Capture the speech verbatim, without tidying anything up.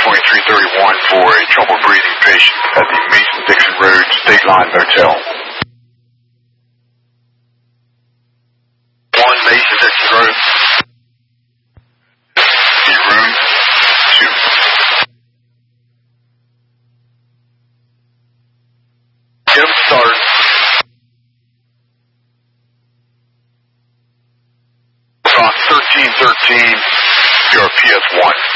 twenty-three thirty-one for a trouble breathing patient at the Mason-Dixon Road State Line Motel. One Mason-Dixon Road. The room two. Get him started. thirteen thirteen, P R P S one.